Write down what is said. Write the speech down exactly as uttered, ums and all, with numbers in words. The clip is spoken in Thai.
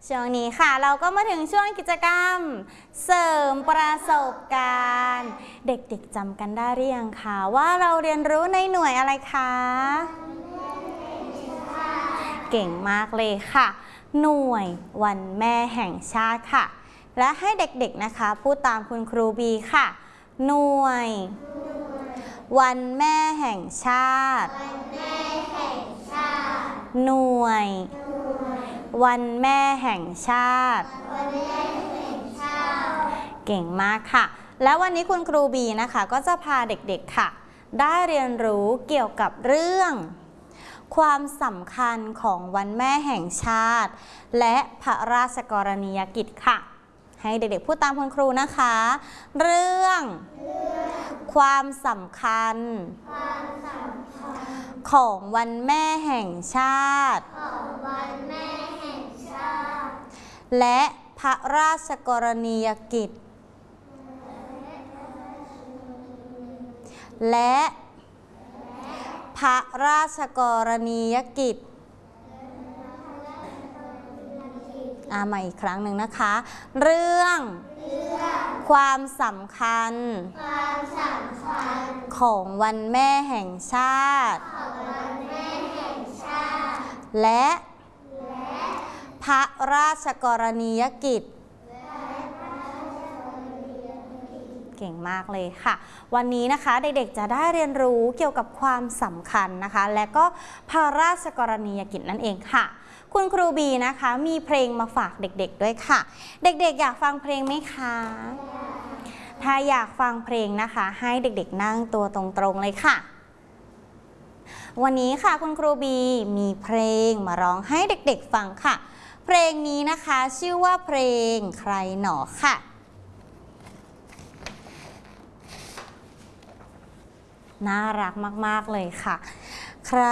ช่วงนี้ค่ะเราก็มาถึงช่วงกิจกรรมเสริมประสบการณ์เด็กๆจำกันได้หรือยังคะว่าเราเรียนรู้ในหน่วยอะไรคะเก่งมากเลยค่ะหน่วยวันแม่แห่งชาติค่ะและให้เด็กๆนะคะพูดตามคุณครูบีค่ะหน่วยวันแม่แห่งชาติหน่วยวันแม่แห่งชาติเก่งมากค่ะแล้ววันนี้คุณครูบีนะคะก็จะพาเด็กๆค่ะได้เรียนรู้เกี่ยวกับเรื่องความสำคัญของวันแม่แห่งชาติและพระราชกรณียกิจค่ะให้เด็กๆพูดตามคุณครูนะคะเรื่องความสำคัญของวันแม่แห่งชาติและพระราชกรณียกิจและพระราชกรณียกิจอ่ามาอีกครั้งหนึ่งนะคะเรื่องความสำคัญของวันแม่แห่งชาติและพระราชกรณียกิจเก่งมากเลยค่ะวันนี้นะคะเด็กๆจะได้เรียนรู้เกี่ยวกับความสำคัญนะคะและก็พระราชกรณียกิจนั่นเองค่ะคุณครูบีนะคะมีเพลงมาฝากเด็กๆด้วยค่ะเด็กๆอยากฟังเพลงไหมคะถ้าอยากฟังเพลงนะคะให้เด็กๆนั่งตัวตรงๆเลยค่ะวันนี้ค่ะคุณครูบีมีเพลงมาร้องให้เด็กๆฟังค่ะเพลงนี้นะคะชื่อว่าเพลงใครหนอค่ะน่ารักมากๆเลยค่ะ